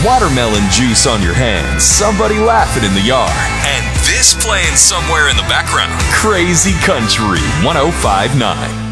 watermelon juice on your hands, somebody laughing in the yard, and this playing somewhere in the background. Crazy Country 105.9.